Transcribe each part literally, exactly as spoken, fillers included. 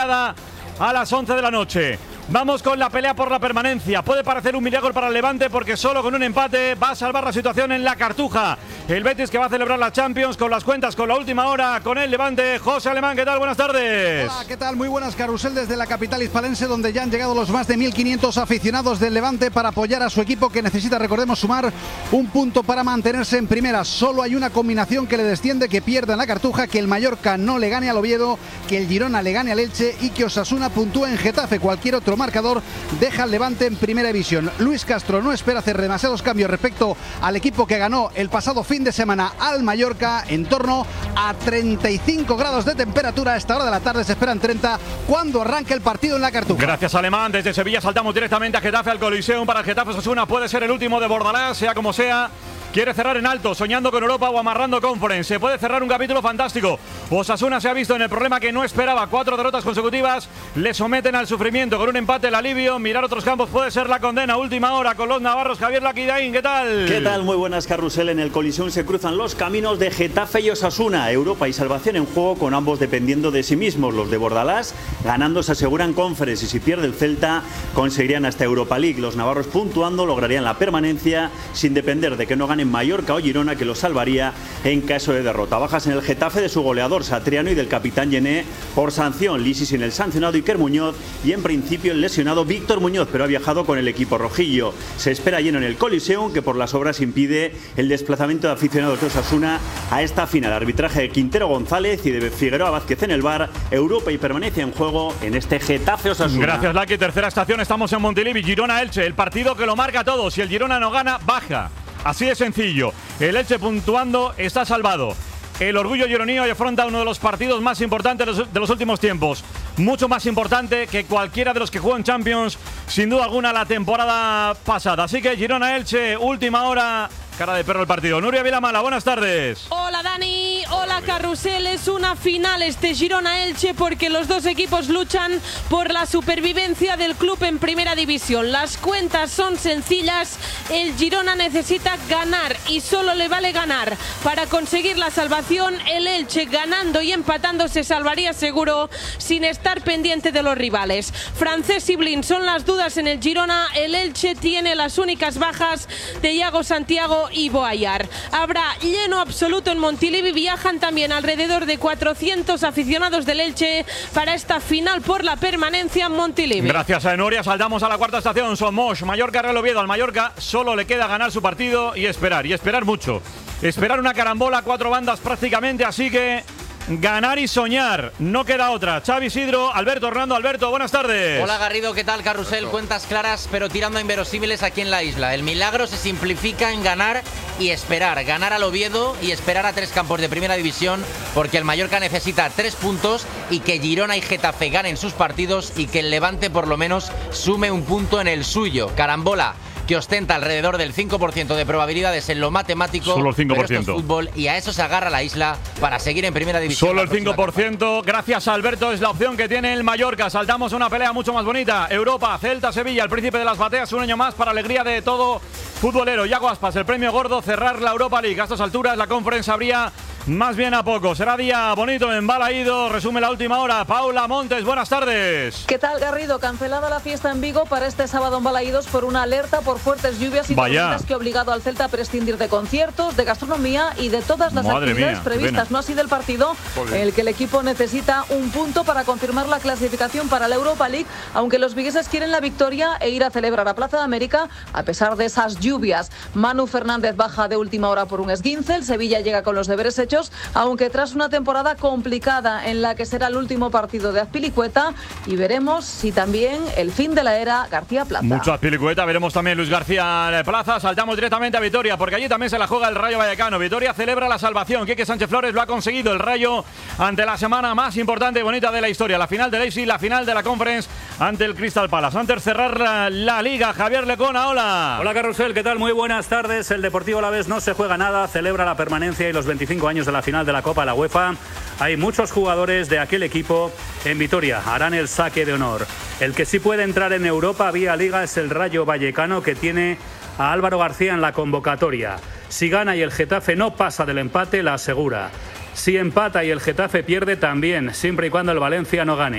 Granada a las once de la noche. Vamos con la pelea por la permanencia. Puede parecer un milagro para el Levante porque solo con un empate va a salvar la situación en la Cartuja. El Betis que va a celebrar la Champions con las cuentas con la última hora con el Levante. José Alemán, ¿qué tal? Buenas tardes. Hola, ¿qué tal? Muy buenas, Carrusel, desde la capital hispalense, donde ya han llegado los más de mil quinientos aficionados del Levante para apoyar a su equipo, que necesita, recordemos, sumar un punto para mantenerse en primera. Solo hay una combinación que le desciende, que pierda en la Cartuja, que el Mallorca no le gane al Oviedo, que el Girona le gane al Elche y que Osasuna puntúe en Getafe. Cualquier otro marcador deja al Levante en primera división. Luis Castro no espera hacer demasiados cambios respecto al equipo que ganó el pasado fin de semana al Mallorca, en torno a treinta y cinco grados de temperatura. A esta hora de la tarde se esperan treinta cuando arranque el partido en la Cartuja. Gracias, Alemán. Desde Sevilla saltamos directamente a Getafe, al Coliseum. Para el Getafe Osasuna puede ser el último de Bordalás, sea como sea. Quiere cerrar en alto, soñando con Europa o amarrando Conference. Se puede cerrar un capítulo fantástico. Osasuna se ha visto en el problema que no esperaba. Cuatro derrotas consecutivas le someten al sufrimiento. Con un empate el alivio. Mirar otros campos puede ser la condena. Última hora con los navarros. Javier Laquidaín, ¿qué tal? ¿Qué tal? Muy buenas, Carrusel. En el Coliseum se cruzan los caminos de Getafe y Osasuna. Europa y salvación en juego, con ambos dependiendo de sí mismos. Los de Bordalás ganando se aseguran Conference, y si pierde el Celta conseguirían hasta Europa League. Los navarros puntuando lograrían la permanencia sin depender de que no ganen Mallorca o Girona, que los salvaría en caso de derrota. Bajas en el Getafe de su goleador Satriano y del capitán Yené por sanción. Lisi sin el sancionado Iker Muñoz y en principio el lesionado Víctor Muñoz, pero ha viajado con el equipo rojillo. Se espera lleno en el Coliseum, que por las obras impide el desplazamiento de aficionados de Osasuna a esta final. Arbitraje de Quintero González y de Figueroa Vázquez en el V A R. Europa y permanencia en juego en este Getafe Osasuna. Gracias, Laki. Tercera estación, estamos en Montilivi. Girona Elche, el partido que lo marca todo. Si el Girona no gana, baja. Así de sencillo. El Elche puntuando está salvado. El orgullo gironío afronta uno de los partidos más importantes de los últimos tiempos. Mucho más importante que cualquiera de los que jugó en Champions, sin duda alguna, la temporada pasada. Así que Girona-Elche, última hora. Cara de perro el partido. Nuria Vilamala, buenas tardes. Hola Dani, hola Carrusel. Es una final este Girona-Elche porque los dos equipos luchan por la supervivencia del club en primera división. Las cuentas son sencillas. El Girona necesita ganar y solo le vale ganar para conseguir la salvación. El Elche ganando y empatando se salvaría seguro sin estar pendiente de los rivales. Francés y Blin son las dudas en el Girona. El Elche tiene las únicas bajas de Iago Santiago y Boayar. Habrá lleno absoluto en Montilivi. Viajan también alrededor de cuatrocientos aficionados del Elche para esta final por la permanencia en Montilivi. Gracias a Nuria. Saltamos a la cuarta estación. Somos Mallorca, Real Oviedo. Al Mallorca solo le queda ganar su partido y esperar, y esperar mucho. Esperar una carambola, cuatro bandas prácticamente, así que ganar y soñar, no queda otra. Xavi Isidro, Alberto Hernando. Alberto, buenas tardes. Hola Garrido, ¿qué tal? Carrusel, cuentas claras pero tirando a inverosímiles aquí en la isla. El milagro se simplifica en ganar y esperar. Ganar al Oviedo y esperar a tres campos de primera división, porque el Mallorca necesita tres puntos y que Girona y Getafe ganen sus partidos y que el Levante por lo menos sume un punto en el suyo. Carambola que ostenta alrededor del cinco por ciento de probabilidades en lo matemático. Solo el cinco por ciento. Pero esto es fútbol y a eso se agarra la isla para seguir en primera división. Solo el cinco por ciento. Gracias a Alberto, es la opción que tiene el Mallorca. Saltamos a una pelea mucho más bonita. Europa, Celta, Sevilla, el príncipe de las bateas, un año más para alegría de todo futbolero. Iago Aspas, el premio gordo, cerrar la Europa League. A estas alturas la Conference habría más bien a poco. Será día bonito en Balaído. Resume la última hora. Paula Montes, buenas tardes. ¿Qué tal, Garrido? Cancelada la fiesta en Vigo para este sábado en Balaídos por una alerta por fuertes lluvias y tormentas que ha obligado al Celta a prescindir de conciertos, de gastronomía y de todas las Madre actividades mía, previstas. No así del partido, en el que el equipo necesita un punto para confirmar la clasificación para la Europa League, aunque los vigueses quieren la victoria e ir a celebrar a Plaza de América a pesar de esas lluvias. Manu Fernández baja de última hora por un esguince. El Sevilla llega con los deberes hechos, aunque tras una temporada complicada en la que será el último partido de Azpilicueta, y veremos si también el fin de la era García Plaza. Mucho Azpilicueta, veremos también Luis García Plaza. Saltamos directamente a Vitoria, porque allí también se la juega el Rayo Vallecano. Vitoria celebra la salvación. Quique Sánchez Flores lo ha conseguido. El Rayo ante la semana más importante y bonita de la historia, la final de Leipzig, la final de la Conference ante el Crystal Palace. Antes de cerrar la, la Liga, Javier Lecona, hola. Hola Carrusel, ¿qué tal? Muy buenas tardes. El Deportivo Alavés no se juega nada, celebra la permanencia y los veinticinco años de la final de la Copa de la UEFA. Hay muchos jugadores de aquel equipo en Vitoria, harán el saque de honor. El que sí puede entrar en Europa vía Liga es el Rayo Vallecano, que tiene a Álvaro García en la convocatoria. Si gana y el Getafe no pasa del empate, la asegura. Si empata y el Getafe pierde, también, siempre y cuando el Valencia no gane.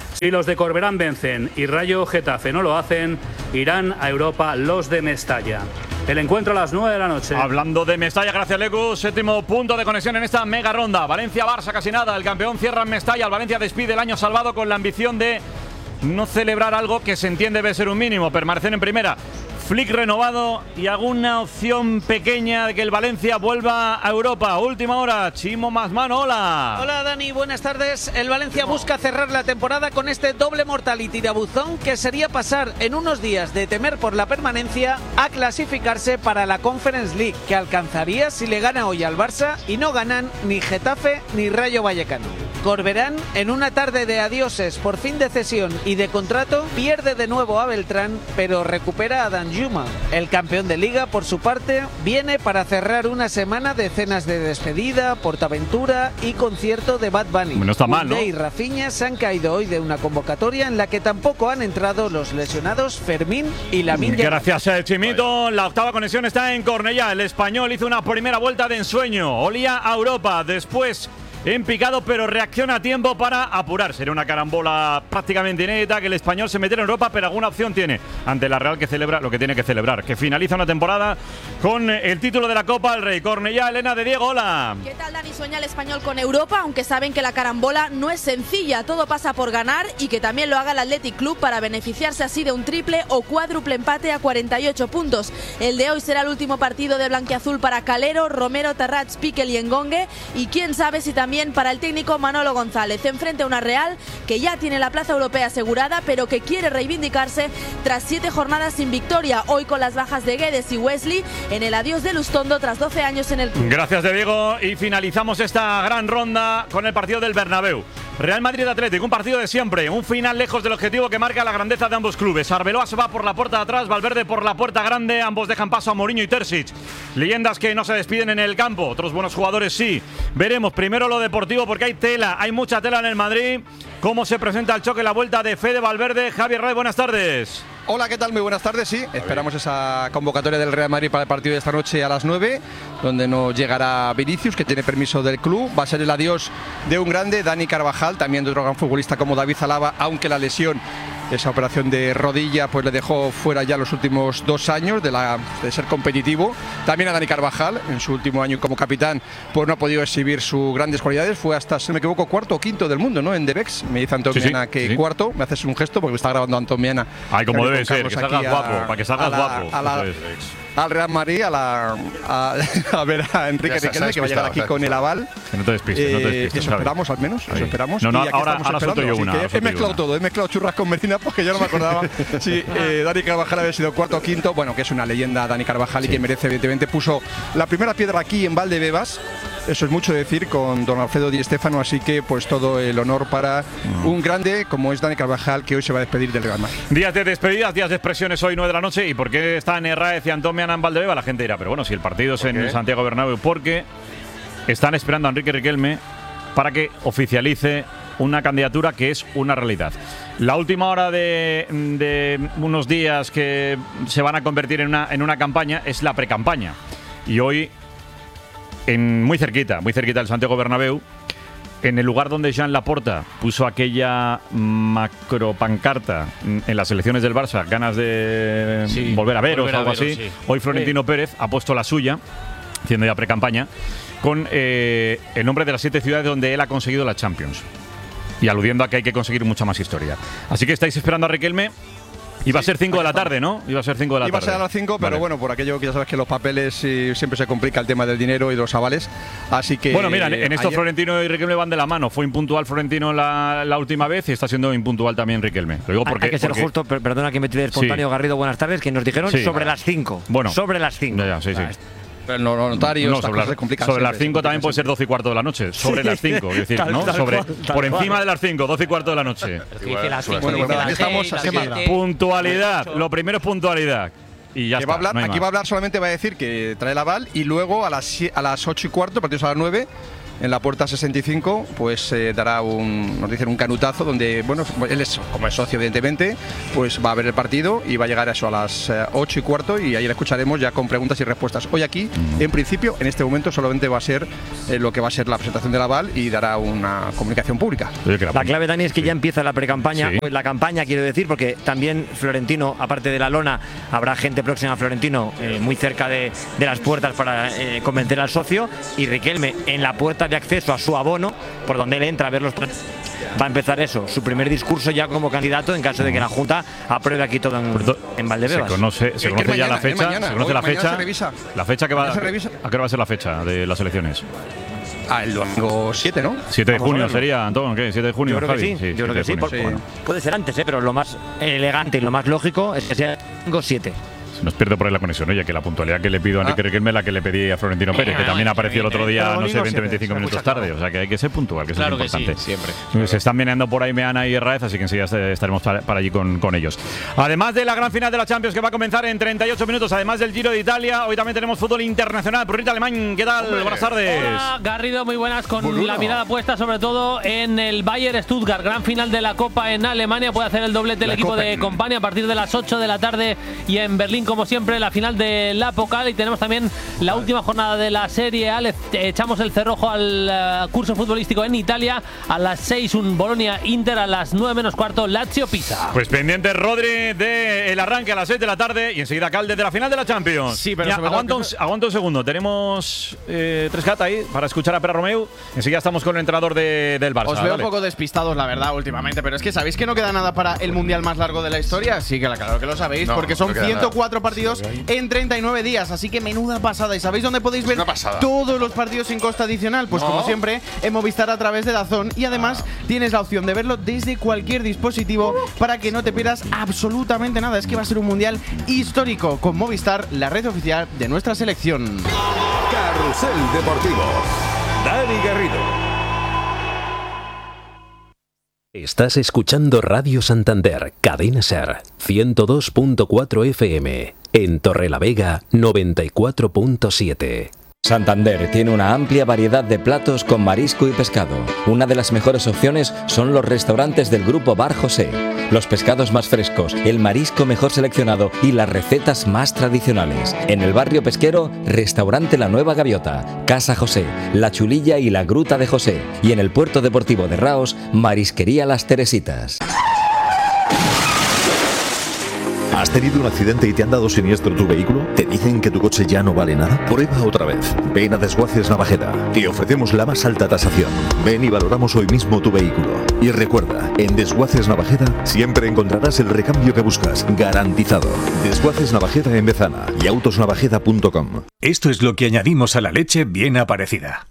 Si los de Corberán vencen y Rayo Getafe no lo hacen, irán a Europa los de Mestalla. El encuentro a las nueve de la noche. Hablando de Mestalla, gracias Lecu. Séptimo punto de conexión en esta mega ronda. Valencia-Barça casi nada. El campeón cierra en Mestalla. El Valencia despide el año salvado con la ambición de no celebrar algo que se entiende debe ser un mínimo. Permanecer en primera. Flick renovado y alguna opción pequeña de que el Valencia vuelva a Europa. Última hora, Chimo Masmano, hola. Hola Dani, buenas tardes. El Valencia busca cerrar la temporada con este doble mortality de Abuzón, que sería pasar en unos días de temer por la permanencia a clasificarse para la Conference League, que alcanzaría si le gana hoy al Barça y no ganan ni Getafe ni Rayo Vallecano. Corberán, en una tarde de adioses por fin de cesión y de contrato, pierde de nuevo a Beltrán, pero recupera a Danjuma. El campeón de Liga, por su parte, viene para cerrar una semana de cenas de despedida, portaventura y concierto de Bad Bunny. No está mal, ¿no? Koundé y Rafinha se han caído hoy de una convocatoria en la que tampoco han entrado los lesionados Fermín y Lamine Yamal. Gracias, eh, Chimito. La octava conexión está en Cornellá. El español hizo una primera vuelta de ensueño. Olía a Europa. Después en picado, pero reacciona a tiempo para apurar. Sería una carambola prácticamente inédita que el español se metiera en Europa, pero alguna opción tiene ante la Real, que celebra lo que tiene que celebrar, que finaliza una temporada con el título de la Copa del Rey. Cornellá, Elena de Diego, hola. ¿Qué tal, Dani? Sueña el español con Europa, aunque saben que la carambola no es sencilla. Todo pasa por ganar y que también lo haga el Athletic Club para beneficiarse así de un triple o cuádruple empate a cuarenta y ocho puntos. El de hoy será el último partido de blanquiazul para Calero, Romero, Tarrats, Piquel y Engongue, y quién sabe si también También para el técnico Manolo González, enfrente a una Real que ya tiene la plaza europea asegurada, pero que quiere reivindicarse tras siete jornadas sin victoria, hoy con las bajas de Guedes y Wesley en el adiós de Lustondo tras doce años en el club. Gracias de Diego, y finalizamos esta gran ronda con el partido del Bernabéu. Real Madrid-Atlético, un partido de siempre, un final lejos del objetivo que marca la grandeza de ambos clubes. Arbeloa se va por la puerta de atrás, Valverde por la puerta grande, ambos dejan paso a Mourinho y Terzic. Leyendas que no se despiden en el campo, otros buenos jugadores sí. Veremos primero lo deportivo porque hay tela, hay mucha tela en el Madrid. ¿Cómo se presenta el choque, la vuelta de Fede Valverde? Javier Rey, buenas tardes. Hola, ¿qué tal? Muy buenas tardes, sí. Esperamos esa convocatoria del Real Madrid para el partido de esta noche a las nueve, donde nos llegará Vinicius, que tiene permiso del club. Va a ser el adiós de un grande, Dani Carvajal, también de otro gran futbolista como David Alaba, aunque la lesión, esa operación de rodilla, pues le dejó fuera ya los últimos dos años de, la, de ser competitivo. También a Dani Carvajal, en su último año como capitán, pues no ha podido exhibir sus grandes cualidades. Fue hasta, si no me equivoco, cuarto o quinto del mundo, ¿no? En Debex. Me dice Antón sí, Miana sí, que sí. cuarto. Me haces un gesto porque me está grabando Antón Miana. Ay, como debe ser, Carlos que salgas a, guapo, para que salgas a la, guapo. A la, al Real Madrid, a, la, a, a ver a Enrique Riquelme, que va a llegar aquí con el aval. Que no te despistes, eh, no te despistes. Eso esperamos, al menos. Eso esperamos. No, no, y aquí ahora, estamos ahora esperando. suelto yo una. He mezclado todo, he mezclado churras con Medina porque yo no me acordaba si eh, Dani Carvajal había sido cuarto o quinto. Bueno, que es una leyenda Dani Carvajal, sí, y que merece, evidentemente, puso la primera piedra aquí en Valdebebas. Eso es mucho decir con don Alfredo Di Stéfano, así que pues todo el honor para mm. un grande como es Dani Carvajal, que hoy se va a despedir del Real Madrid. Días de despedidas, días de expresiones hoy, nueve de la noche. ¿Y por qué está Herráez y Antón Miana en Valdebeba? La gente dirá, pero bueno, si el partido es en Santiago Bernabéu, porque están esperando a Enrique Riquelme para que oficialice una candidatura que es una realidad. La última hora de, de unos días que se van a convertir en una, en una campaña es la precampaña. Y hoy, en, muy cerquita, muy cerquita del Santiago Bernabéu, en el lugar donde Jean Laporta puso aquella macropancarta en las elecciones del Barça, ganas de sí, volver a veros o algo así, sí. Hoy Florentino sí. Pérez ha puesto la suya, haciendo ya precampaña, con eh, el nombre de las siete ciudades donde él ha conseguido la Champions. Y aludiendo a que hay que conseguir mucha más historia. Así que estáis esperando a Riquelme. Iba a ser cinco de la tarde, ¿no? Iba a ser cinco de la Iba tarde. Iba a ser a las cinco, pero vale. Bueno, por aquello que ya sabes que los papeles sí, siempre se complica el tema del dinero y de los avales. Así que. Bueno, mira, en esto ayer... Florentino y Riquelme van de la mano. Fue impuntual Florentino la, la última vez y está siendo impuntual también Riquelme. Lo digo porque. Hay que ser porque... justo, perdona que me tire espontáneo, sí. Garrido, buenas tardes, que nos dijeron sí. sobre las cinco. Bueno. Sobre las cinco. Ya, ya, sí, sí. Pero no, no, notarios, no, sobre, las, sobre las cinco también puede ser doce y cuarto de la noche. Sobre sí. las cinco, es decir, tal, ¿no? Tal sobre, cual, tal por encima cual. de las cinco, doce y cuarto de la noche. Bueno, bueno, aquí estamos. Así que puntualidad. Lo primero es puntualidad. Y ya que está, va a hablar, no aquí más. va a hablar solamente, va a decir que trae el aval y luego a las, a las ocho y cuarto, partidos a las nueve, en la puerta sesenta y cinco, pues eh, dará un, nos dicen un canutazo donde, bueno, él es, como es socio evidentemente, pues va a ver el partido y va a llegar a eso a las eh, ocho y cuarto y ahí le escucharemos ya con preguntas y respuestas. Hoy aquí, en principio, en este momento solamente va a ser eh, lo que va a ser la presentación del aval y dará una comunicación pública. La clave, Dani, es que sí. ya empieza la precampaña, Sí. pues la campaña quiero decir, porque también Florentino, aparte de la lona, habrá gente próxima a Florentino eh, muy cerca de, de las puertas para eh, convencer al socio, y Riquelme en la puerta de acceso a su abono, por donde él entra a ver los va a empezar eso, su primer discurso ya como candidato en caso de que la Junta apruebe aquí todo en, en Valdebebas. Se conoce, se conoce ya mañana, la fecha, mañana, se conoce hoy, la mañana fecha, se revisa. la fecha que va, Mañana se revisa. ¿a qué hora va a ser la fecha de las elecciones? Ah, el domingo siete, ¿no? siete de Vamos a junio verlo. sería, Antón, ¿qué? siete de junio, Yo creo que Javi? sí, yo creo que sí, siete de por- junio. bueno, puede ser antes, ¿eh? Pero lo más elegante y lo más lógico es que sea domingo siete. Nos pierde por ahí la conexión, oye, que la puntualidad que le pido a Enrique Ah. Riquelme es la que le pedí a Florentino Pérez, que también apareció el otro día, Pero no sé, domingo veinte, siete, veinticinco se minutos escucha tarde, o sea que hay que ser puntual, que Claro eso que es importante. sí, siempre. Se están meneando por ahí Meana y Raez, así que enseguida estaremos para, para allí con, con ellos. Además de la gran final de la Champions que va a comenzar en treinta y ocho minutos, además del Giro de Italia, hoy también tenemos fútbol internacional. Brunito Alemán, ¿qué tal? Hombre. Buenas tardes. Hola, Garrido, muy buenas, con Muy la bueno. mirada puesta sobre todo en el Bayern Stuttgart, gran final de la Copa en Alemania. Puede hacer el doblete el La equipo Copa de en- Company a partir de las ocho de la tarde, y en Berlín, como siempre, la final de la Pokal. Y tenemos también la última jornada de la Serie A. Le echamos el cerrojo al eh, curso futbolístico en Italia. A las seis un Bolonia-Inter, a las nueve menos cuarto Lazio-Pisa. Pues pendiente Rodri del arranque a las seis de la tarde y enseguida Calde de la final de la Champions. Sí, pero Mira, sobre todo aguanta, un, que- aguanta un segundo. Tenemos eh, tres cat ahí para escuchar a Pere Romeu. Enseguida estamos con el entrenador de, del Barça. Os veo Dale. un poco despistados, la verdad, últimamente, pero es que ¿sabéis que no queda nada para el mundial más largo de la historia? Sí, que claro que lo sabéis, No, porque son no queda ciento cuatro partidos en treinta y nueve días, así que menuda pasada. ¿Y sabéis dónde podéis ver Una pasada. todos los partidos sin coste adicional? Pues No. como siempre, en Movistar a través de DAZN, y además tienes la opción de verlo desde cualquier dispositivo para que no te pierdas absolutamente nada. Es que va a ser un mundial histórico con Movistar, la red oficial de nuestra selección. Carrusel Deportivo. Dani Garrido. Estás escuchando Radio Santander, Cadena Ser, ciento dos punto cuatro F M, en Torrelavega, noventa y cuatro punto siete. Santander tiene una amplia variedad de platos con marisco y pescado. Una de las mejores opciones son los restaurantes del Grupo Bar José. Los pescados más frescos, el marisco mejor seleccionado y las recetas más tradicionales. En el barrio pesquero, Restaurante La Nueva Gaviota, Casa José, La Chulilla y La Gruta de José. Y en el puerto deportivo de Raos, Marisquería Las Teresitas. ¿Has tenido un accidente y te han dado siniestro tu vehículo? ¿Te dicen que tu coche ya no vale nada? Prueba otra vez. Ven a Desguaces Navajeda. Te ofrecemos la más alta tasación. Ven y valoramos hoy mismo tu vehículo. Y recuerda, en Desguaces Navajeda siempre encontrarás el recambio que buscas, garantizado. Desguaces Navajeda en Bezana y autosnavajeda punto com. Esto es lo que añadimos a la leche bien aparecida.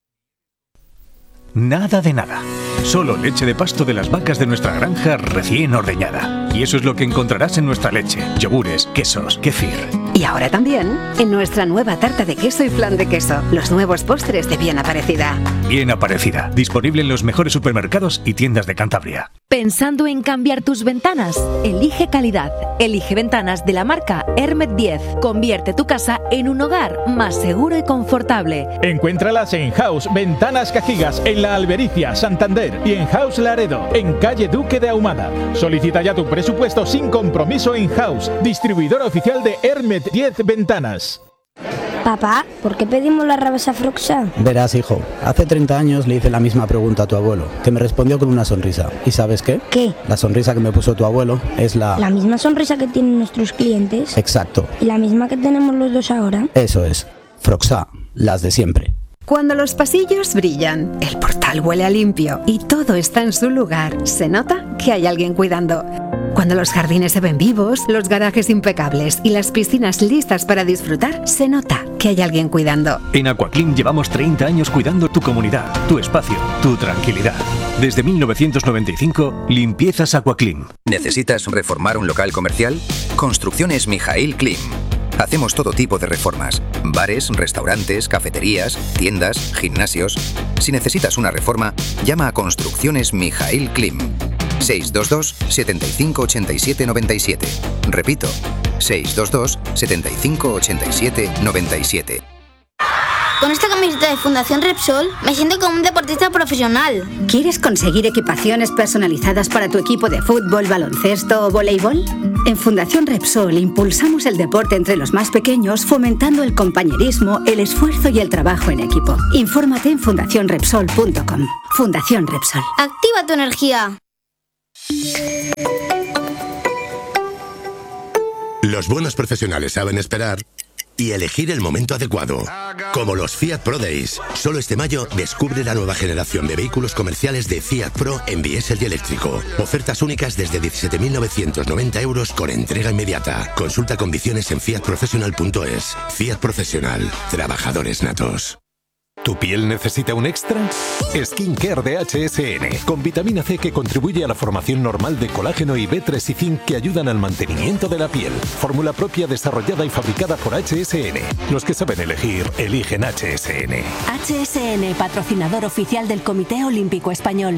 Nada de nada. Solo leche de pasto de las vacas de nuestra granja recién ordeñada. Y eso es lo que encontrarás en nuestra leche. Yogures, quesos, kefir. Y ahora también en nuestra nueva tarta de queso y flan de queso. Los nuevos postres de Bien Aparecida. Bien aparecida. Disponible en los mejores supermercados y tiendas de Cantabria. ¿Pensando en cambiar tus ventanas? Elige calidad. Elige ventanas de la marca Hermet diez. Convierte tu casa en un hogar más seguro y confortable. Encuéntralas en House Ventanas Cajigas, en La Albericia, Santander, y en House Laredo, en calle Duque de Ahumada. Solicita ya tu presupuesto sin compromiso en House, distribuidor oficial de Hermet diez Ventanas. Papá, ¿por qué pedimos la rabasa Froxa? Verás, hijo, hace treinta años le hice la misma pregunta a tu abuelo, que me respondió con una sonrisa. ¿Y sabes qué? ¿Qué? La sonrisa que me puso tu abuelo es la... La misma sonrisa que tienen nuestros clientes. Exacto, ¿Y la misma que tenemos los dos ahora? eso es. Froxa, las de siempre. Cuando los pasillos brillan, el portal huele a limpio y todo está en su lugar, se nota que hay alguien cuidando. Cuando los jardines se ven vivos, los garajes impecables y las piscinas listas para disfrutar, se nota que hay alguien cuidando. En Aquaclim llevamos treinta años cuidando tu comunidad, tu espacio, tu tranquilidad. Desde mil novecientos noventa y cinco, Limpiezas Aquaclim. ¿Necesitas reformar un local comercial? Construcciones Mijail Klim. Hacemos todo tipo de reformas: bares, restaurantes, cafeterías, tiendas, gimnasios. Si necesitas una reforma, llama a Construcciones Mijail Klim. seis dos dos, setenta y cinco, ochenta y siete, noventa y siete. Repito, seis dos dos, setenta y cinco, ochenta y siete, noventa y siete. Con esta camiseta de Fundación Repsol me siento como un deportista profesional. ¿Quieres conseguir equipaciones personalizadas para tu equipo de fútbol, baloncesto o voleibol? En Fundación Repsol impulsamos el deporte entre los más pequeños, fomentando el compañerismo, el esfuerzo y el trabajo en equipo. Infórmate en fundación repsol punto com. Fundación Repsol. Activa tu energía. Los buenos profesionales saben esperar y elegir el momento adecuado. Como los Fiat Pro Days. Solo este mayo descubre la nueva generación de vehículos comerciales de Fiat Pro en diésel y eléctrico. Ofertas únicas desde diecisiete mil novecientos noventa euros con entrega inmediata. Consulta condiciones en fiat professional punto es. Fiat Profesional. Trabajadores natos. ¿Tu piel necesita un extra? Skincare de H S N, con vitamina C que contribuye a la formación normal de colágeno y B tres y zinc que ayudan al mantenimiento de la piel. Fórmula propia desarrollada y fabricada por H S N. Los que saben elegir, eligen H S N. H S N, patrocinador oficial del Comité Olímpico Español.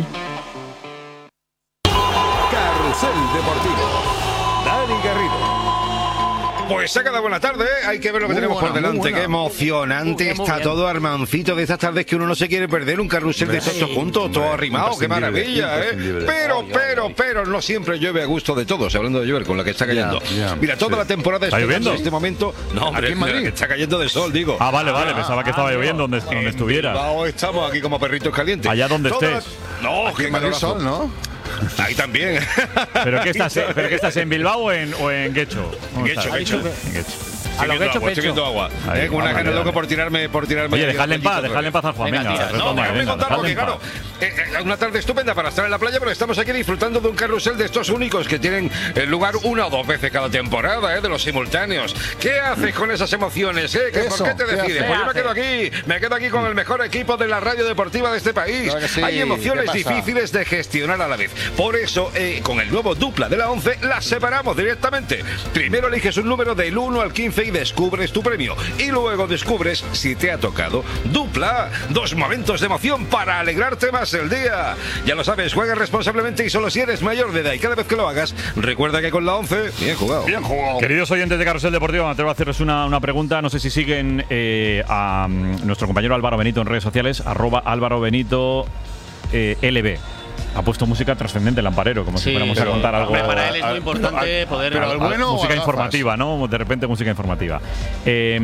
Carrusel Deportivo. Dani Garrido. Pues se ha quedado buena tarde, ¿eh? Hay que ver lo que Muy tenemos buena, por delante. Qué emocionante Muy, muy está bien. todo, Armancito, de estas tardes que uno no se quiere perder. Un carrusel de estos juntos, todo arrimado, qué maravilla, ¿eh? Pero, pero, pero, no siempre llueve a gusto de todos. Hablando de llover, con la que está cayendo. Ya, ya, Mira, toda sí. la temporada ¿Está esperando lloviendo? este momento. No, hombre, ¿Aquí en Madrid? que está cayendo de sol, digo. Ah, vale, vale, pensaba que estaba lloviendo donde, donde estuviera. Bilbao estamos aquí como perritos calientes. Allá donde Toda estés. la- No, Aquí qué en Madrid calorazo. sol, ¿no? Ahí también. ¿Pero qué estás, ¿pero qué estás en Bilbao o en, o en Guecho? ¿Dónde Guecho, estás? Guecho. En Guecho. A lo Guecho, agua, estoy viendo agua. Ahí, Eh, con una vale, gana vale. loca por tirarme, por tirarme. Oye, ahí dejadle al en paz, bendito dejadle en paz al Juan. Venga, Venga, tira. retoma, No, déjame venga, contar dejadle porque, en claro, paz. eh, eh, una tarde estupenda para estar en la playa, pero estamos aquí disfrutando de un carrusel de estos únicos que tienen eh, lugar una o dos veces cada temporada, eh, de los simultáneos. ¿Qué haces con esas emociones? Eh? ¿Qué, Eso, ¿Por qué te ¿qué decides? hace? Pues yo me ¿Qué quedo aquí, me quedo aquí con el mejor equipo de la radio deportiva de este país. Claro que sí. Hay emociones ¿Qué pasa? difíciles de gestionar a la vez. Por eso, eh, con el nuevo dupla de la once, las separamos directamente. Primero eliges un número del uno al quince y descubres tu premio. Y luego descubres si te ha tocado dupla. Dos momentos de emoción para alegrarte más el día. Ya lo sabes, juega responsablemente y solo si eres mayor de edad. Y cada vez que lo hagas, recuerda que con la once, bien jugado. Bien jugado. Queridos oyentes de Carrusel Deportivo, me atrevo a hacerles una, una pregunta. No sé si siguen eh, a mm, nuestro compañero Álvaro Benito en redes sociales, arroba Álvaro Benito eh, L B. Ha puesto música trascendente, lamparero, como Sí, si fuéramos a pero, contar algo. hombre, para él es muy al- importante al- poder- pero ¿Al al- bueno o música a gafas? informativa, ¿no? De repente música informativa. Eh,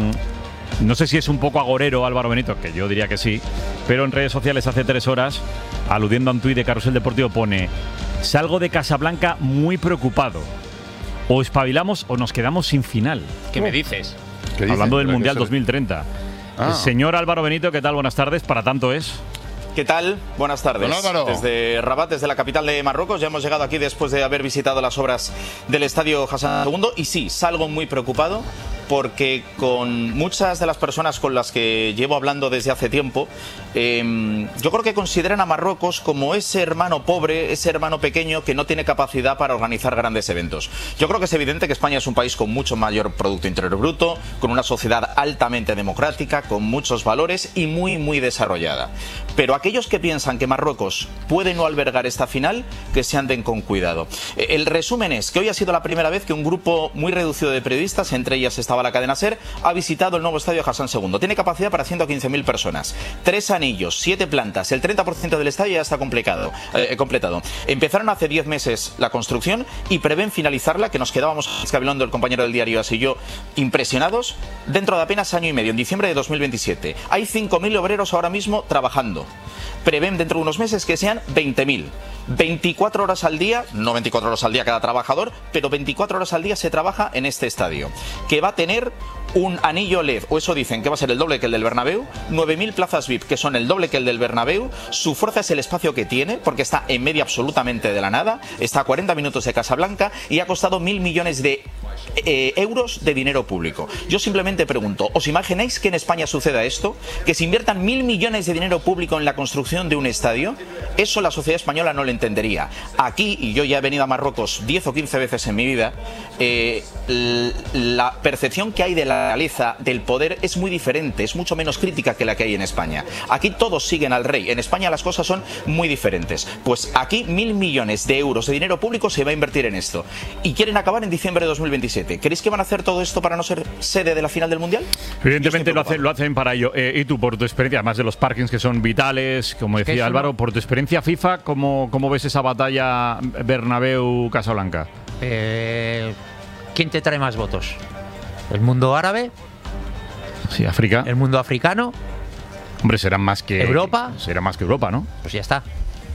no sé si es un poco agorero Álvaro Benito, que yo diría que sí, pero en redes sociales hace tres horas, aludiendo a un tuit de Carrusel Deportivo, pone: salgo de Casablanca muy preocupado. O espabilamos o nos quedamos sin final. ¿Qué me dices? Hablando del ¿Pero qué Mundial se- dos mil treinta. Ah. Señor Álvaro Benito, ¿qué tal? Buenas tardes. Para tanto es. ¿Qué tal? Buenas tardes. Don Álvaro. Desde Rabat, desde la capital de Marruecos, ya hemos llegado aquí después de haber visitado las obras del Estadio Hassan segundo. Y sí, salgo muy preocupado porque con muchas de las personas con las que llevo hablando desde hace tiempo, eh, yo creo que consideran a Marruecos como ese hermano pobre, ese hermano pequeño que no tiene capacidad para organizar grandes eventos. Yo creo que es evidente que España es un país con mucho mayor Producto Interior Bruto, con una sociedad altamente democrática, con muchos valores y muy, muy desarrollada. Pero aquellos que piensan que Marruecos puede no albergar esta final, que se anden con cuidado. Eh, El resumen es que hoy ha sido la primera vez que un grupo muy reducido de periodistas, entre ellas estaba la cadena SER, ha visitado el nuevo estadio Hassan segundo. Tiene capacidad para ciento quince mil personas. Tres anillos, siete plantas, el treinta por ciento del estadio ya está completado. Eh, completado. Empezaron hace diez meses la construcción y prevén finalizarla, que nos quedábamos, escabelondo el compañero del diario así y yo, impresionados, dentro de apenas año y medio, en diciembre de dos mil veintisiete. Hay cinco mil obreros ahora mismo trabajando. Prevén dentro de unos meses que sean veinte mil. veinticuatro horas al día, no veinticuatro horas al día cada trabajador, pero veinticuatro horas al día se trabaja en este estadio, que va a tener un anillo L E D, o eso dicen, que va a ser el doble que el del Bernabéu, nueve mil plazas V I P, que son el doble que el del Bernabéu. Su fuerza es el espacio que tiene, porque está en medio absolutamente de la nada, está a cuarenta minutos de Casablanca y ha costado mil millones de eh, euros de dinero público. Yo simplemente pregunto, ¿os imagináis que en España suceda esto? Que se inviertan mil millones de dinero público en la construcción de un estadio. Eso la sociedad española no lo entendería. Aquí, y yo ya he venido a Marruecos diez o quince veces en mi vida, eh, la percepción que hay de la realeza, del poder, es muy diferente, es mucho menos crítica que la que hay en España. Aquí todos siguen al rey, en España las cosas son muy diferentes. Pues aquí mil millones de euros de dinero público se va a invertir en esto. Y quieren acabar en diciembre de dos mil veintisiete. veintisiete. ¿Queréis que van a hacer todo esto para no ser sede de la final del Mundial? Evidentemente lo hacen, lo hacen para ello. Eh, y tú, por tu experiencia, además de los parkings que son vitales, como decía Álvaro, por tu experiencia FIFA, ¿cómo, cómo ves esa batalla Bernabéu-Casablanca? Eh, ¿Quién te trae más votos? ¿El mundo árabe? Sí, África. ¿El mundo africano? Hombre, serán más que... ¿Europa? Será más que Europa, ¿no? Pues ya está.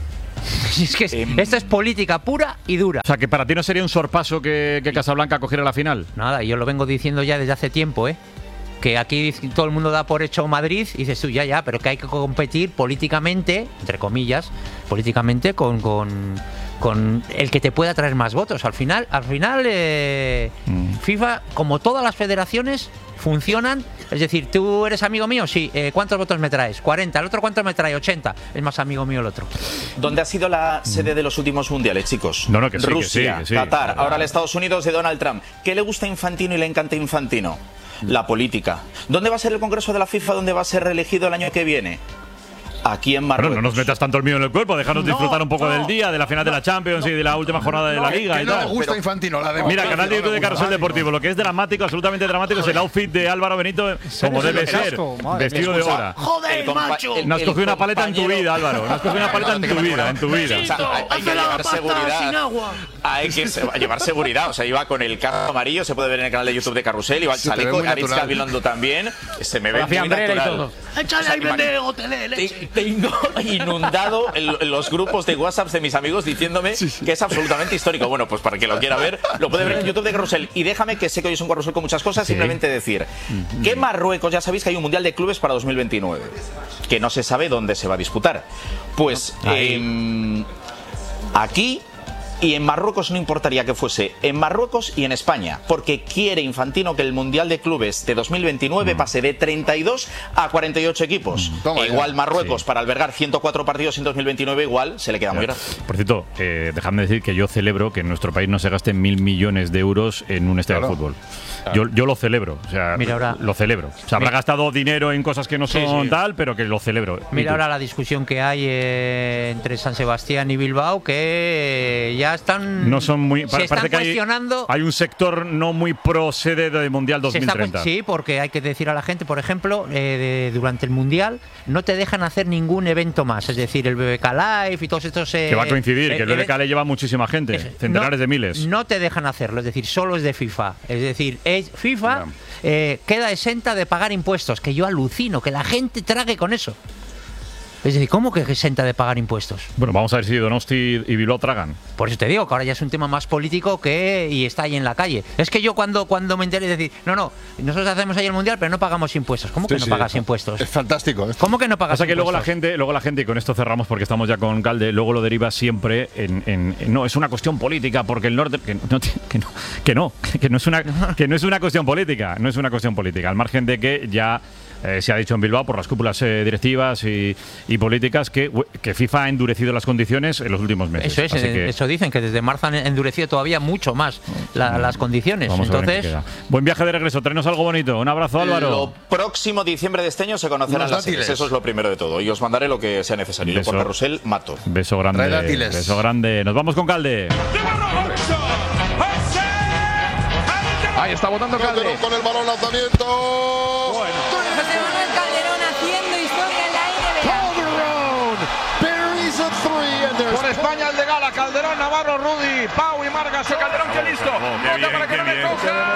Es que es, eh, esto es política pura y dura. O sea, que para ti no sería un sorpaso que, que Casablanca cogiera la final. Nada, yo lo vengo diciendo ya desde hace tiempo, ¿eh? Que aquí todo el mundo da por hecho Madrid y dices tú, ya, ya, pero que hay que competir políticamente, entre comillas, políticamente con, con, con el que te pueda traer más votos. Al final, al final eh, mm. FIFA, como todas las federaciones, funcionan. Es decir, tú eres amigo mío, sí. Eh, ¿Cuántos votos me traes? cuarenta. ¿El otro cuánto me trae? ochenta. Es más amigo mío el otro. ¿Dónde ha sido la sede de los últimos mundiales, chicos? No, no, que sí, Rusia, que sí, que sí. Qatar, ahora los Estados Unidos de Donald Trump. ¿Qué le gusta a Infantino y le encanta a Infantino? La política. ¿Dónde va a ser el Congreso de la FIFA? ¿Dónde va a ser reelegido el año que viene? Aquí en Marruecos. Bueno, no nos metas tanto el mío en el cuerpo, déjanos no, disfrutar un poco no, del día, de la final no, de la Champions no, y de la última jornada de la no, Liga que y no tal. le gusta Infantino, la Mira, canal de YouTube de Carrusel Deportivo, lo que es dramático, absolutamente dramático, es el outfit de Álvaro Benito, como debe ser, vestido de hora. ¡Joder, macho! No has cogido una paleta en tu vida, Álvaro, no has cogido una paleta en tu vida, en tu vida. O sea, hay, hay que llevar seguridad. Hay que llevar seguridad, o sea, iba con el casco amarillo, se puede ver en el canal de YouTube de Carrusel, iba el chaleco, Aritz Gabilondo también, se me ve muy natural. Échale ahí, vende hotelé, Tengo inundado el, los grupos de WhatsApp de mis amigos diciéndome sí, sí. que es absolutamente histórico. Bueno, pues para que lo quiera ver, lo puede ver en YouTube de Carrusel. Y déjame, que sé que hoy es un Carrusel con muchas cosas, sí. simplemente decir mm-hmm. que Marruecos, ya sabéis que hay un Mundial de Clubes para dos mil veintinueve, que no se sabe dónde se va a disputar. Pues eh, aquí y en Marruecos no importaría que fuese en Marruecos y en España, porque quiere Infantino que el Mundial de Clubes de dos mil veintinueve mm. pase de treinta y dos a cuarenta y ocho equipos. Mm. E igual Marruecos, sí. para albergar ciento cuatro partidos en dos mil veintinueve, igual se le queda muy grande. Por cierto, eh, dejadme decir que yo celebro que en nuestro país no se gasten mil millones de euros en un estadio claro. de fútbol. Claro. Yo, yo lo celebro, o sea, Mira ahora, lo celebro. Se habrá gastado dinero en cosas que no son sí, sí. tal, pero que lo celebro. Mira ahora la discusión que hay eh, entre San Sebastián y Bilbao, que ya están... No son muy, se parece están que cuestionando. Hay, hay un sector no muy pro sede del Mundial dos mil treinta. Está, sí, porque hay que decir a la gente, por ejemplo, eh, de, durante el Mundial no te dejan hacer ningún evento más. Es decir, el B B K Live y todos estos... Eh, que va a coincidir, eh, que el B B K Live lleva muchísima gente, es, centenares no, de miles. No te dejan hacerlo, es decir, solo es de FIFA. Es decir, es FIFA eh, queda exenta de pagar impuestos, que yo alucino, que la gente trague con eso. Es decir, ¿cómo que exenta de pagar impuestos? Bueno, vamos a ver si Donosti y Bilbao tragan. Por eso te digo que ahora ya es un tema más político que y está ahí en la calle. Es que yo cuando, cuando me enteré de decir, no, no, nosotros hacemos ahí el Mundial, pero no pagamos impuestos. ¿Cómo que sí, no sí, pagas es, impuestos? Es fantástico. ¿eh? ¿Cómo que no pagas o sea, que impuestos? luego la gente, luego la gente, y con esto cerramos porque estamos ya con Calde, luego lo deriva siempre en, en, en no, es una cuestión política, porque el norte, que no, que no, que no, que no es una, que no es una cuestión política, no es una cuestión política, al margen de que ya Eh, se ha dicho en Bilbao por las cúpulas eh, directivas y, y políticas que, que FIFA ha endurecido las condiciones en los últimos meses. Eso es, Así que eso dicen, que desde marzo han endurecido todavía mucho más la, las condiciones. Vamos Entonces, buen viaje de regreso, traenos algo bonito. Un abrazo, Álvaro. Lo próximo diciembre de este año se conocerán las series, eso es lo primero de todo. Y os mandaré lo que sea necesario. Beso, Yo por Carrusel mato. Beso grande. Beso grande. Nos vamos con Calde. Ahí está botando Calde. Con el balón lanzamiento. Bueno. José Manuel Calderón haciendo historia en la N B A. Por España el de Gala, Calderón, Navarro, Rudy, Pau y Margas. El Calderón que listo. Oh, qué bien, para que no le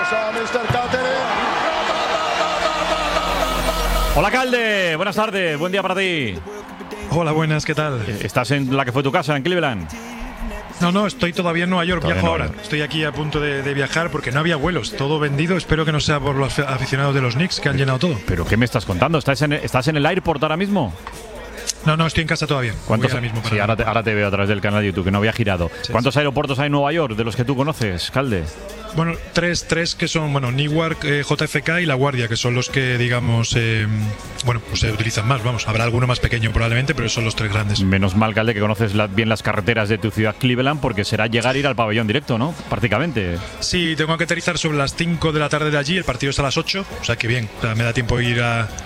Hola Calde, buenas tardes, buen día para ti. Hola, buenas, ¿qué tal? ¿Estás en la que fue tu casa, en Cleveland? No, no, estoy todavía en Nueva York, todavía viajo no, ahora. Estoy aquí a punto de, de viajar porque no había vuelos, todo vendido. Espero que no sea por los aficionados de los Knicks que han llenado todo. ¿Pero qué me estás contando? ¿Estás en, ¿estás en el airport ahora mismo? No, no, estoy en casa todavía. ¿Cuántos? Ahora mismo sí, ahora te, ahora te veo a través del canal de YouTube, que no había girado. Sí, ¿Cuántos sí. aeropuertos hay en Nueva York de los que tú conoces, Calde? Bueno, tres, tres que son, bueno, Newark, eh, J F K y La Guardia, que son los que, digamos, eh, bueno, pues se utilizan más, vamos. Habrá alguno más pequeño probablemente, pero son los tres grandes. Menos mal, Calde, que conoces la, bien las carreteras de tu ciudad, Cleveland, porque será llegar a ir al pabellón directo, ¿no? Prácticamente. Sí, tengo que aterrizar sobre las cinco de la tarde de allí, el partido es a las ocho, o sea que bien, o sea, me da tiempo de ir a...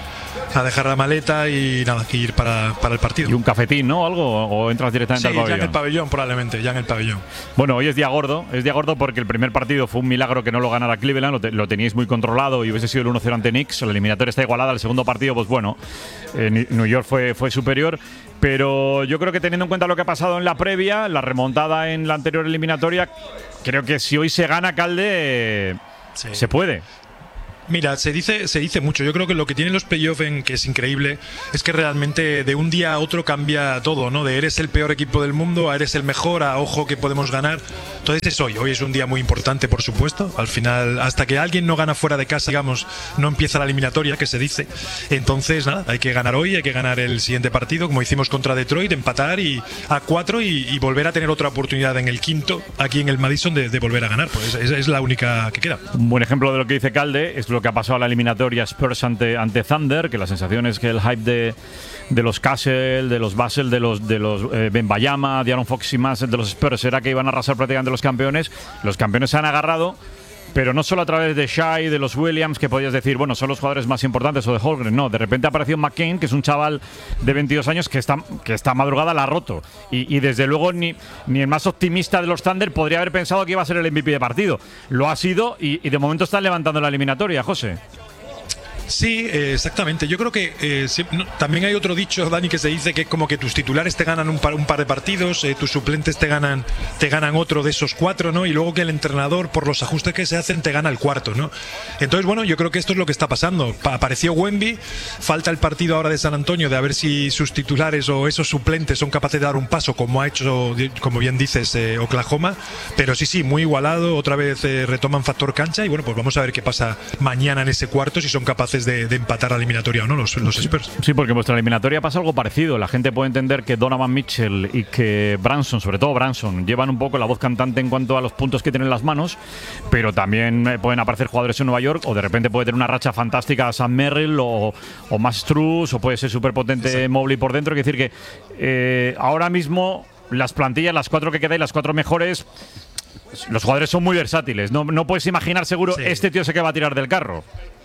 a dejar la maleta y nada, que ir para, para el partido. ¿Y un cafetín, no? ¿Algo? ¿O entras directamente sí, al pabellón? ya en el pabellón, probablemente, ya en el pabellón. Bueno, hoy es día gordo, es día gordo porque el primer partido fue un milagro que no lo ganara Cleveland, lo, te, lo teníais muy controlado y hubiese sido el uno cero ante Knicks, la eliminatoria está igualada, el segundo partido, pues bueno, eh, New York fue, fue superior, pero yo creo que teniendo en cuenta lo que ha pasado en la previa, la remontada en la anterior eliminatoria, creo que si hoy se gana, Calde, sí. se puede. Mira, se dice, se dice mucho. Yo creo que lo que tienen los playoffs, en que es increíble, es que realmente de un día a otro cambia todo, ¿no? De eres el peor equipo del mundo a eres el mejor, a ojo que podemos ganar. Entonces es hoy. Hoy es un día muy importante, por supuesto. Al final, hasta que alguien no gana fuera de casa, digamos, no empieza la eliminatoria, que se dice. Entonces, nada, hay que ganar hoy, hay que ganar el siguiente partido, como hicimos contra Detroit, empatar y a cuatro y, y volver a tener otra oportunidad en el quinto, aquí en el Madison, de, de volver a ganar. Pues es, es la única que queda. Un buen ejemplo de lo que dice Calde es lo que ha pasado a la eliminatoria Spurs ante, ante Thunder, que la sensación es que el hype de, de los Castle, de los Basel, de los, de los eh, Wembanyama, de Aaron Fox y más, de los Spurs, era que iban a arrasar prácticamente los campeones. Los campeones se han agarrado, pero no solo a través de Shai, de los Williams, que podías decir, bueno, son los jugadores más importantes, o de Holmgren, no, de repente ha aparecido McCain, que es un chaval de veintidós años que está, que esta madrugada la ha roto, y, y desde luego ni, ni el más optimista de los Thunder podría haber pensado que iba a ser el M V P de partido. Lo ha sido, y, y de momento están levantando la eliminatoria, José. Sí, eh, exactamente. Yo creo que eh, sí, no, también hay otro dicho, Dani, que se dice que como que tus titulares te ganan un par, un par de partidos, eh, tus suplentes te ganan, te ganan otro de esos cuatro, ¿no? Y luego que el entrenador, por los ajustes que se hacen, te gana el cuarto, ¿no? Entonces, bueno, yo creo que esto es lo que está pasando. Pa- apareció Wemby, falta el partido ahora de San Antonio, de a ver si sus titulares o esos suplentes son capaces de dar un paso, como ha hecho, como bien dices, eh, Oklahoma. Pero sí, sí, muy igualado. Otra vez eh, retoman factor cancha y bueno, pues vamos a ver qué pasa mañana en ese cuarto, si son capaces De, de empatar la eliminatoria o no, los, los Spurs. Sí, porque en vuestra eliminatoria pasa algo parecido. La gente puede entender que Donovan Mitchell y que Branson, sobre todo Branson, llevan un poco la voz cantante en cuanto a los puntos que tienen en las manos, pero también pueden aparecer jugadores en Nueva York, o de repente puede tener una racha fantástica Sam Merrill o, o Max Strus, o puede ser súper potente Mobley por dentro. Es decir que eh, ahora mismo las plantillas, las cuatro que quedan, las cuatro mejores, los jugadores son muy versátiles. No, no puedes imaginar seguro sí. este tío sé que va a tirar del carro.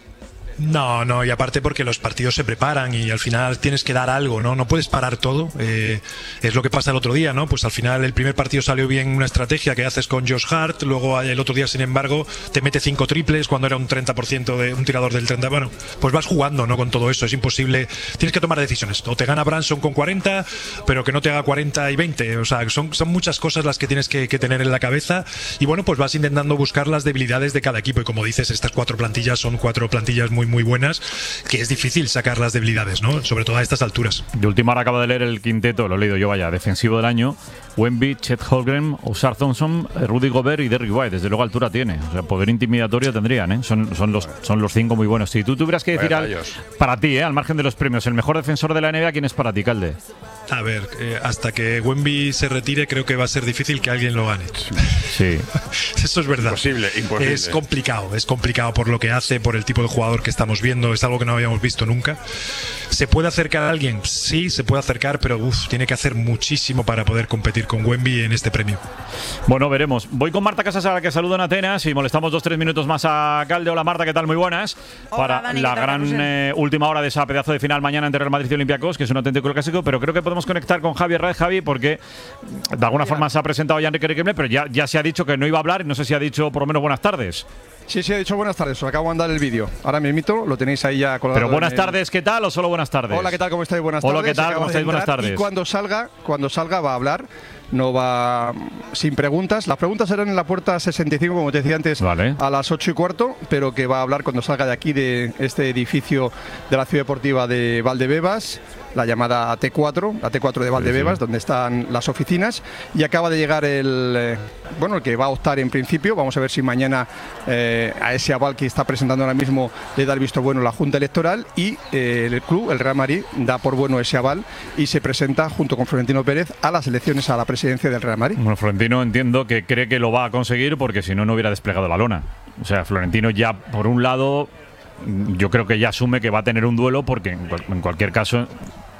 No, no, y aparte porque los partidos se preparan y al final tienes que dar algo, ¿no? No puedes parar todo. Eh, es lo que pasa el otro día, ¿no? Pues al final el primer partido salió bien una estrategia que haces con Josh Hart, luego el otro día, sin embargo, te mete cinco triples cuando era un treinta por ciento de un tirador del treinta. Bueno, pues vas jugando, ¿no? Con todo eso, es imposible. Tienes que tomar decisiones. O te gana Branson con cuarenta, pero que no te haga cuarenta y veinte. O sea, son, son muchas cosas las que tienes que, que tener en la cabeza y bueno, pues vas intentando buscar las debilidades de cada equipo y como dices, estas cuatro plantillas son cuatro plantillas muy muy buenas, que es difícil sacar las debilidades, ¿no? Sobre todo a estas alturas. De última hora acabo de leer el quinteto, lo he leído yo, vaya, defensivo del año: Wemby, Chet Holmgren, Ausar Thompson, Rudy Gobert y Derrick White. Desde luego altura tiene, o sea, poder intimidatorio tendrían, ¿eh? Son, son, los, son los cinco muy buenos. Si tú tuvieras que decir al, para ti, ¿eh? al margen de los premios, el mejor defensor de la N B A, ¿quién es para ti, Calde? A ver, eh, hasta que Wemby se retire creo que va a ser difícil que alguien lo gane. Sí. Eso es verdad. Imposible, imposible. Es complicado, es complicado por lo que hace, por el tipo de jugador que estamos viendo, es algo que no habíamos visto nunca. ¿Se puede acercar a alguien? Sí, se puede acercar, pero uf, tiene que hacer muchísimo para poder competir con Wemby en este premio. Bueno, veremos. Voy con Marta Casas, a la que saludo en Atenas, y molestamos dos tres minutos más a Calde. Hola Marta, ¿qué tal? Muy buenas. Hola, para Dani, la ¿qué tal, gran eh, última hora de esa pedazo de final mañana entre Real Madrid y Olympiacos, que es un auténtico clásico, pero creo que podemos conectar con Javier Raez, Javi, porque de alguna forma se ha presentado ya Enrique Riquelme, pero ya, ya se ha dicho que no iba a hablar, y no sé si ha dicho por lo menos buenas tardes. Sí, sí, ha dicho buenas tardes. Os acabo de mandar el vídeo. Ahora mismito, lo tenéis ahí ya colgado. Pero buenas el... tardes, ¿qué tal? ¿O solo buenas tardes? Hola, ¿qué tal? ¿Cómo estáis? Buenas Hola, tardes. ¿qué tal? ¿Cómo estáis? Buenas tardes. Y cuando salga, cuando salga va a hablar. No va sin preguntas. Las preguntas serán en la puerta sesenta y cinco, como te decía antes, vale. a las ocho y cuarto, pero que va a hablar cuando salga de aquí, de este edificio de la Ciudad Deportiva de Valdebebas, la llamada T cuatro, la T cuatro de Valdebebas, sí, sí. donde están las oficinas, y acaba de llegar el, eh, bueno, el que va a optar en principio. Vamos a ver si mañana eh, a ese aval que está presentando ahora mismo le da el visto bueno la Junta Electoral, y eh, el club, el Real Madrid, da por bueno ese aval y se presenta junto con Florentino Pérez a las elecciones a la presidencia del Real Madrid. Bueno, Florentino entiendo que cree que lo va a conseguir, porque si no, no hubiera desplegado la lona. O sea, Florentino ya, por un lado, yo creo que ya asume que va a tener un duelo, porque en, cual, en cualquier caso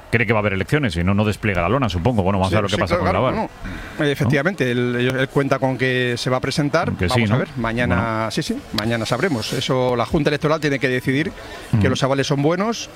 cree que va a haber elecciones y no, no despliega la lona, supongo. Bueno, vamos sí, a ver lo que sí, pasa claro, con Navarro. Bueno, efectivamente, ¿no? él, él cuenta con que se va a presentar. Que vamos sí, ¿no? a ver, mañana, bueno. sí, sí, mañana sabremos. Eso la Junta Electoral tiene que decidir mm. que los avales son buenos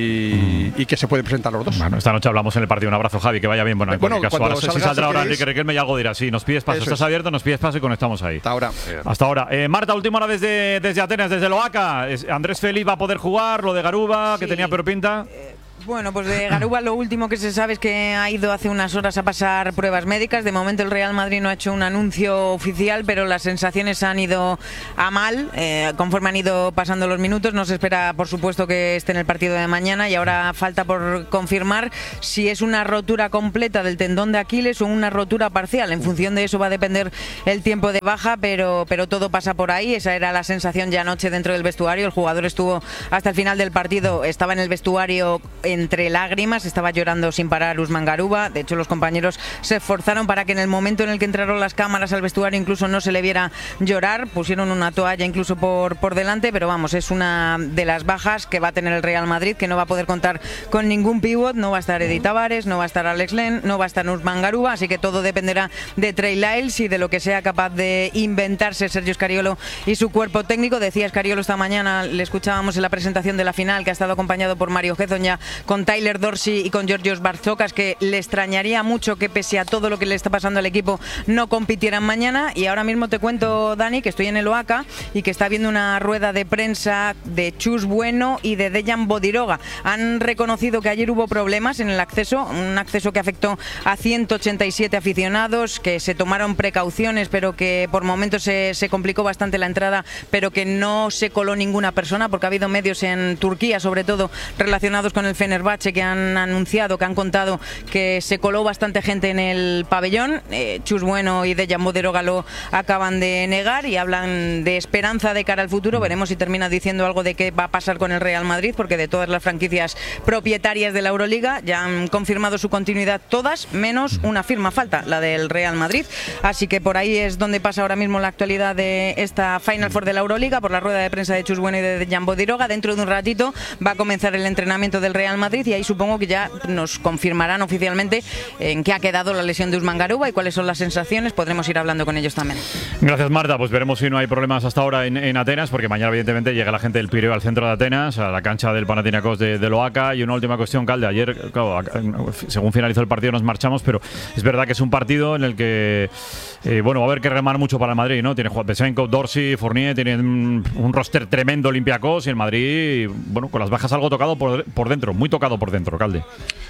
y, mm. y que se pueden presentar los dos. Bueno, esta noche hablamos en el partido. Un abrazo, Javi, que vaya bien. Bueno, en bueno, caso, ahora, si saldrá ahora Enrique Riquelme y algo dirá. Sí, nos pides paso. Eso Estás es. abierto, nos pides paso y conectamos ahí. Hasta ahora. Hasta ahora. Eh, Marta, última hora desde, desde Atenas, desde Loaca. Andrés Félix va a poder jugar, lo de Garuba, sí. que tenía peor pinta. Eh, Bueno, pues de Garuba lo último que se sabe es que ha ido hace unas horas a pasar pruebas médicas. De momento el Real Madrid no ha hecho un anuncio oficial, pero las sensaciones han ido a mal eh, conforme han ido pasando los minutos. No se espera, por supuesto, que esté en el partido de mañana y ahora falta por confirmar si es una rotura completa del tendón de Aquiles o una rotura parcial. En función de eso va a depender el tiempo de baja, pero, pero todo pasa por ahí. Esa era la sensación ya anoche dentro del vestuario. El jugador estuvo hasta el final del partido, estaba en el vestuario entre lágrimas, estaba llorando sin parar Usman Garuba. De hecho, los compañeros se esforzaron para que en el momento en el que entraron las cámaras al vestuario incluso no se le viera llorar. Pusieron una toalla incluso por, por delante, pero vamos, es una de las bajas que va a tener el Real Madrid, que no va a poder contar con ningún pívot. No va a estar Eddie Tavares, no va a estar Alex Len, no va a estar Usman Garuba, así que todo dependerá de Trey Lyles y de lo que sea capaz de inventarse Sergio Scariolo y su cuerpo técnico. Decía Scariolo esta mañana, le escuchábamos en la presentación de la final, que ha estado acompañado por Mario Hezon ya con Tyler Dorsey y con Georgios Barzokas, que le extrañaría mucho que pese a todo lo que le está pasando al equipo no compitieran mañana. Y ahora mismo te cuento, Dani, que estoy en el Oaca y que está viendo una rueda de prensa de Chus Bueno y de Dejan Bodiroga. Han reconocido que ayer hubo problemas en el acceso, un acceso que afectó a ciento ochenta y siete aficionados, que se tomaron precauciones, pero que por momentos se, se complicó bastante la entrada, pero que no se coló ninguna persona, porque ha habido medios en Turquía, sobre todo relacionados con el Fenerbahce, que han anunciado, que han contado que se coló bastante gente en el pabellón. eh, Chus Bueno y Dejan Bodiroga lo acaban de negar y hablan de esperanza de cara al futuro. Veremos si termina diciendo algo de qué va a pasar con el Real Madrid, porque de todas las franquicias propietarias de la Euroliga ya han confirmado su continuidad todas, menos una firma falta, la del Real Madrid. Así que por ahí es donde pasa ahora mismo la actualidad de esta Final Four de la Euroliga, por la rueda de prensa de Chus Bueno y de Dejan Bodiroga. Dentro de un ratito va a comenzar el entrenamiento del Real Madrid y ahí supongo que ya nos confirmarán oficialmente en qué ha quedado la lesión de Usman Garuba y cuáles son las sensaciones. Podremos ir hablando con ellos también. Gracias, Marta. Pues veremos si no hay problemas hasta ahora en, en Atenas, porque mañana evidentemente llega la gente del Pireo al centro de Atenas, a la cancha del Panathinaikos de, de Loaca. Y una última cuestión, Calde. Ayer, claro, según finalizó el partido nos marchamos, pero es verdad que es un partido en el que eh, bueno, va a haber que remar mucho para el Madrid, ¿no? Tiene Besenkov, Dorsey, Fournier, tienen un roster tremendo Olympiacos, y el Madrid, bueno, con las bajas algo tocado por, por dentro, muy tocado por dentro, Calde.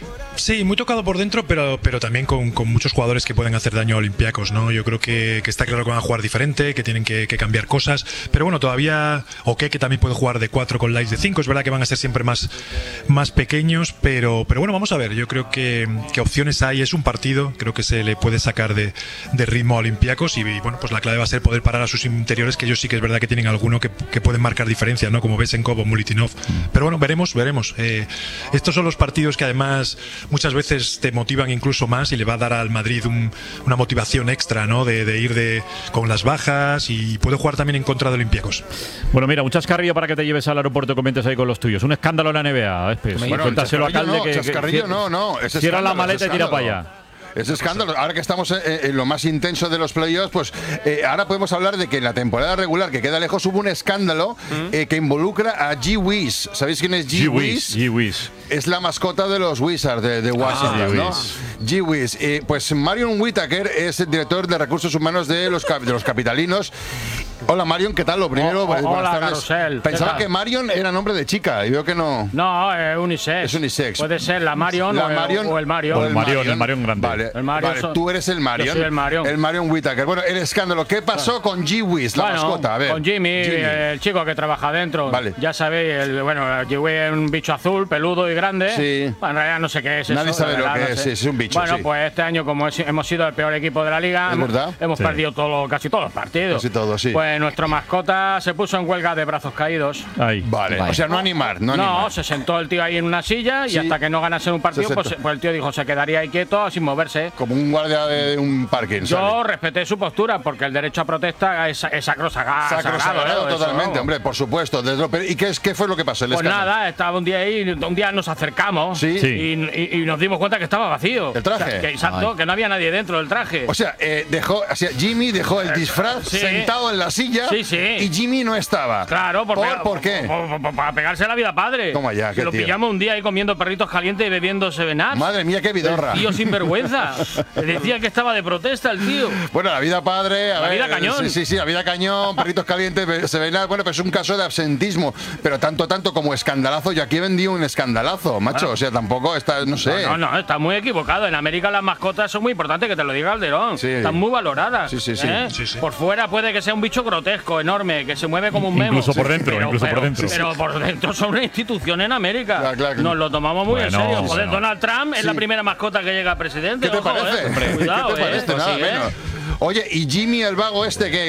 Sí, muy tocado por dentro, pero, pero también con, con muchos jugadores que pueden hacer daño a Olympiacos, ¿no? Yo creo que, que está claro que van a jugar diferente, que tienen que, que cambiar cosas, pero bueno, todavía Oke, que también puede jugar de cuatro con Lyles de cinco, es verdad que van a ser siempre más, más pequeños, pero, pero bueno, vamos a ver, yo creo que, que opciones hay, es un partido, creo que se le puede sacar de, de ritmo a Olympiacos y, y bueno, pues la clave va a ser poder parar a sus interiores, que ellos sí que es verdad que tienen alguno que, que pueden marcar diferencia, ¿no? Como Besenkov o Mulitinov, pero bueno, veremos, veremos. Eh, estos son los partidos que además muchas veces te motivan incluso más y le va a dar al Madrid un, una motivación extra, ¿no? De, de ir de, con las bajas y puede jugar también en contra de Olympiacos. Bueno, mira, un chascarrillo para que te lleves al aeropuerto y comentes ahí con los tuyos. Un escándalo en la N B A. Bueno, cuéntaselo a Calde, no, que, chascarrillo que, no, no. Es cierra la maleta y tira para allá. Es escándalo. Ahora que estamos en, en lo más intenso de los playoffs, pues eh, ahora podemos hablar de que en la temporada regular, que queda lejos, hubo un escándalo ¿Mm? eh, que involucra a G. Wiz. ¿Sabéis quién es G. Wiz? G. Wiz. Es la mascota de los Wizards de, de Washington, ah, ¿no? G. Wiz. Eh, pues Marion Whittaker es el director de recursos humanos de los, de los capitalinos. Hola Marion, ¿qué tal? Lo primero, oh, oh, hola, Carrusel. Pensaba que Marion era nombre de chica y veo que no. No, es unisex. Es unisex. Puede ser la Marion, la o, Marion o el Marion. O el Marion, el Marion grande. Vale, el Marion vale son, tú eres el Marion. Yo soy el Marion. El Marion Whittaker. Bueno, el escándalo. ¿Qué pasó con G. Wiz, la bueno, mascota? A ver. Con Jimmy, Jimmy, el chico que trabaja dentro. Vale. Ya sabéis, el, bueno, G. Wiz es un bicho azul, peludo y grande. Sí. Bueno, en realidad no sé qué es Nadie eso. sabe verdad, lo que no es. sé. Es un bicho, Bueno, sí. pues este año, como es, hemos sido el peor equipo de la liga, ¿Es hemos, verdad? hemos sí. perdido todo, casi todos los partidos. Casi todos, sí. Pues nuestro mascota se puso en huelga de brazos caídos. Ahí. Vale. vale. O sea, no animar, no, no animar. se sentó el tío ahí en una silla y sí. hasta que no ganase un partido, pues, pues el tío dijo se quedaría ahí quieto sin moverse. Como un guardia de un parking. Yo sale. respeté su postura porque el derecho a protesta es, es sacrosagrado. Sacrosagrado, ¿eh? totalmente, eso, hombre, por supuesto. ¿Y qué, es, qué fue lo que pasó? El pues escándalo? nada, estaba un día ahí, un día nos acercamos Sí. y, y- y nos dimos cuenta que estaba vacío. ¿El traje? O sea, que, exacto, Ay. que no había nadie dentro del traje. O sea, eh, dejó, o sea, Jimmy dejó el disfraz Sí. sentado en la silla Sí, sí. y Jimmy no estaba. Claro, por, ¿Por, pega- ¿por qué? por- por- por- para pegarse la vida padre. Toma ya, Que qué lo tío. pillamos un día ahí comiendo perritos calientes y bebiendo Seven Up. Madre mía, qué vidorra. El tío sin vergüenza. Decía que estaba de protesta el tío. Bueno, la vida padre, a La ver, vida cañón. Sí, sí, sí, la vida cañón, perritos calientes, se ve nada. Bueno, pues es un caso de absentismo, pero tanto, tanto como escandalazo. Yo aquí he vendido un escandalazo, macho. Bueno. O sea, tampoco está, no sé. No, no, no, está muy equivocado. En América las mascotas son muy importantes, que te lo diga Calderón. Están muy valoradas. Sí, sí, sí. ¿eh? Sí, sí. Por fuera puede que sea un bicho grotesco, enorme, que se mueve como un memo. Incluso por dentro, pero, incluso pero- por dentro. Pero por dentro son una institución en América. Claro, claro. Nos lo tomamos muy en Bueno, serio. Joder, bueno. Donald Trump es Sí. la primera mascota que llega a presidente. ¿Qué te ojo, parece? eh. Cuidado, ¿Qué te eh. parece? Pues Nada sí, eh. menos. Oye, ¿y Jimmy el vago este que